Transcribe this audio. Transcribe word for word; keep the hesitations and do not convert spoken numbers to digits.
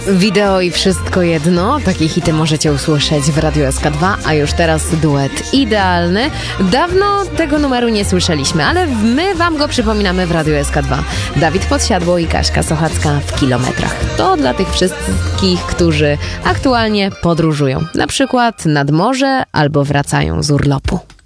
Wideo i wszystko jedno. Takie hity możecie usłyszeć w Radiu S K dwa, a już teraz duet idealny. Dawno tego numeru nie słyszeliśmy, ale my wam go przypominamy w Radiu S K dwa. Dawid Podsiadło i Kaśka Sochacka w kilometrach. To dla tych wszystkich, którzy aktualnie podróżują. Na przykład nad morze albo wracają z urlopu.